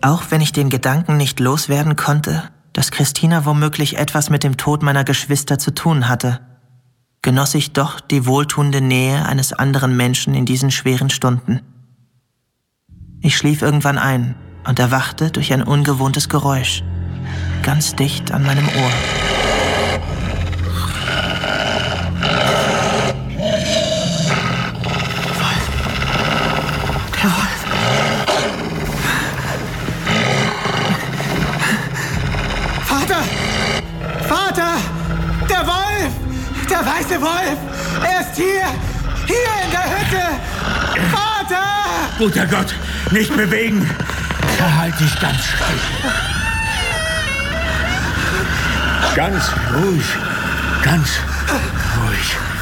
Auch wenn ich den Gedanken nicht loswerden konnte, dass Christina womöglich etwas mit dem Tod meiner Geschwister zu tun hatte, genoss ich doch die wohltuende Nähe eines anderen Menschen in diesen schweren Stunden. Ich schlief irgendwann ein und erwachte durch ein ungewohntes Geräusch, ganz dicht an meinem Ohr. Der Wolf. Vater! Vater! Der Wolf! Der weiße Wolf! Er ist hier! Hier in der Hütte! Vater! Guter Gott, nicht bewegen! Verhalt dich ganz still. Ganz ruhig. Ganz ruhig.